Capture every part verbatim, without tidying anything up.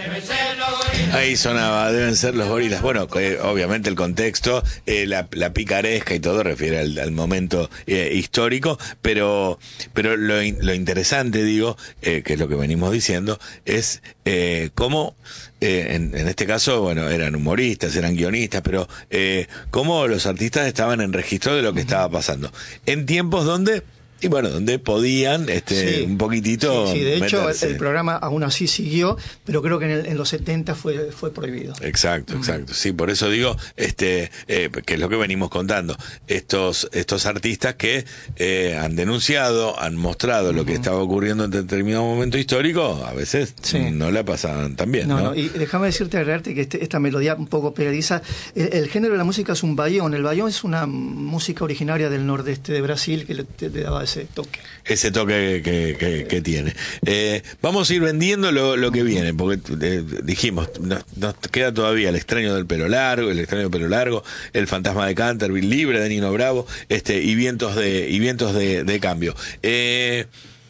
Ahí sonaba, deben ser los gorilas. Bueno, eh, obviamente el contexto, eh, la, la picaresca y todo refiere al, al momento eh, histórico, pero pero lo, lo interesante, digo, eh, que es lo que venimos diciendo, es eh, cómo, eh, en, en este caso, bueno, eran humoristas, eran guionistas, pero eh, cómo los artistas estaban en registro de lo que estaba pasando. En tiempos donde... Y bueno, donde podían este sí, un poquitito. Sí, sí. De hecho, el, meterse. el programa aún así siguió, pero creo que en, el, en los setenta fue, fue prohibido. Exacto, exacto. Sí, por eso digo, este, eh, que es lo que venimos contando. Estos, estos artistas que eh, han denunciado, han mostrado uh-huh. lo que estaba ocurriendo en determinado momento histórico, a veces sí. no la pasaban tan bien. No, no, no y déjame decirte, agregarte que este, esta melodía un poco pegadiza, el, el género de la música es un baião. El baião es una música originaria del nordeste de Brasil que le, te, te daba ese toque. Ese toque que, que, que tiene. Eh, vamos a ir vendiendo lo, lo que viene, porque eh, dijimos, nos, nos queda todavía El extraño del pelo largo, El extraño del pelo largo, El fantasma de Canterville, Libre de Nino Bravo, este, y vientos de, y vientos de, de cambio. Eh,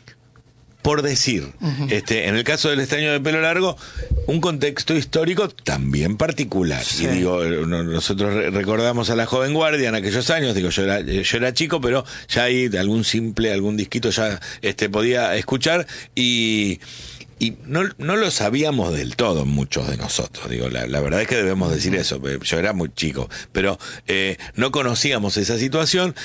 por decir, uh-huh. este, en el caso del extraño del pelo largo, un contexto histórico también particular. Sí. Y digo, nosotros recordamos a La Joven Guardia en aquellos años, digo, yo era, yo era chico, pero ya ahí algún simple, algún disquito ya este, podía escuchar y... Y no, no lo sabíamos del todo muchos de nosotros, digo, la, la verdad es que debemos decir eso, yo era muy chico, pero eh, no conocíamos esa situación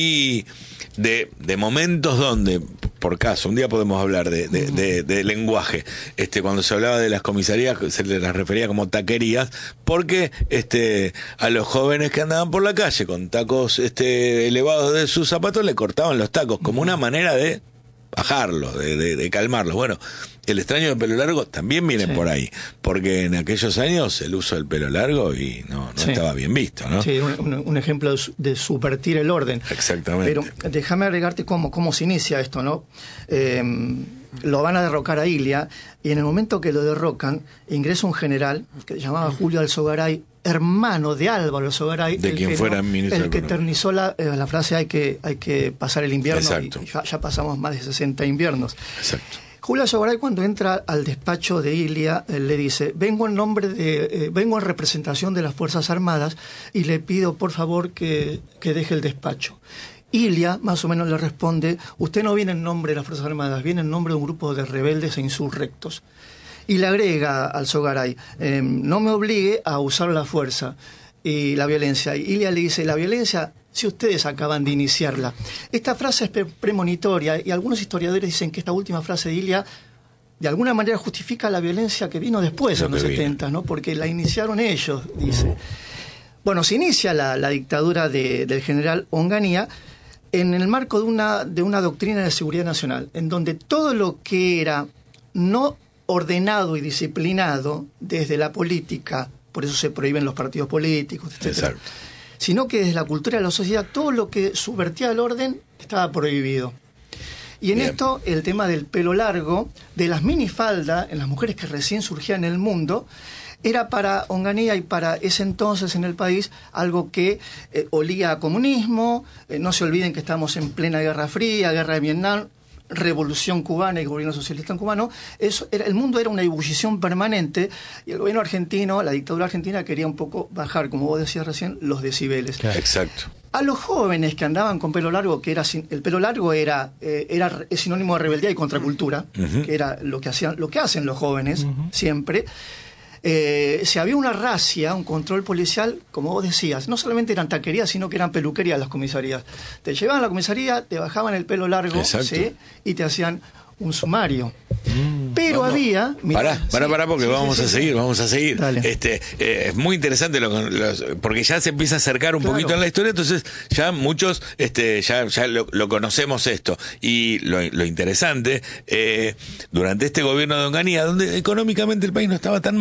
y de, de momentos donde, por caso, un día podemos hablar de, de, de, de lenguaje, este, cuando se hablaba de las comisarías se les refería como taquerías, porque este, a los jóvenes que andaban por la calle con tacos este, elevados de sus zapatos le cortaban los tacos como una manera de bajarlos, de, de, de calmarlos. Bueno, El extraño del pelo largo también viene sí. por ahí, porque en aquellos años el uso del pelo largo y no, no sí. estaba bien visto, ¿no? Sí, un, un ejemplo de subvertir el orden. Exactamente. Pero déjame agregarte cómo, cómo se inicia esto, ¿no? Eh, lo van a derrocar a Ilia, y en el momento que lo derrocan, ingresa un general que se llamaba Julio Alzogaray, hermano de Álvaro Alzogaray, de el quien que, fuera no, ministro el que eternizó la, eh, la frase hay que, hay que pasar el invierno. Exacto. Y, y ya, ya pasamos más de sesenta inviernos. Exacto. Julio Alzogaray, cuando entra al despacho de Ilia, eh, le dice: vengo en nombre de, eh, vengo en representación de las Fuerzas Armadas y le pido por favor que, que deje el despacho. Ilia más o menos le responde: usted no viene en nombre de las Fuerzas Armadas, viene en nombre de un grupo de rebeldes e insurrectos. Y le agrega al Alzogaray: eh, no me obligue a usar la fuerza y la violencia. Y Ilia le dice: la violencia, si ustedes acaban de iniciarla. Esta frase es pre premonitoria y algunos historiadores dicen que esta última frase de Ilia de alguna manera justifica la violencia que vino después, en los setenta, ¿no? Porque la iniciaron ellos, dice. Bueno, se inicia la, la dictadura de, del general Onganía en el marco de una, de una doctrina de seguridad nacional, en donde todo lo que era no ordenado y disciplinado desde la política, por eso se prohíben los partidos políticos, etcétera, exacto, sino que desde la cultura de la sociedad, todo lo que subvertía el orden estaba prohibido. Y en Bien. esto, el tema del pelo largo, de las minifaldas, en las mujeres que recién surgían en el mundo, era para Onganía y para ese entonces en el país algo que eh, olía a comunismo. Eh, no se olviden que estamos en plena Guerra Fría, Guerra de Vietnam, Revolución Cubana y gobierno socialista en cubano. Eso era, el mundo era una ebullición permanente y el gobierno argentino, la dictadura argentina, quería un poco bajar, como vos decías recién, los decibeles. Claro. Exacto. A los jóvenes que andaban con pelo largo, que era el pelo largo era, eh, era es sinónimo de rebeldía y contracultura, uh-huh. que era lo que hacían, lo que hacen los jóvenes uh-huh. siempre. Eh, si había una racia, un control policial, como vos decías, no solamente eran taquerías, sino que eran peluquerías las comisarías. Te llevaban a la comisaría, te bajaban el pelo largo, ¿sí? Y te hacían un sumario. Mm, Pero vamos. había... Mirá, pará, pará, sí, pará, porque sí, vamos sí, a sí, seguir, sí. vamos a seguir. Dale. Este, eh, es muy interesante, lo, lo, porque ya se empieza a acercar un claro. poquito en la historia, entonces ya muchos este, ya, ya lo, lo conocemos esto. Y lo, lo interesante, eh, durante este gobierno de Onganía, donde económicamente el país no estaba tan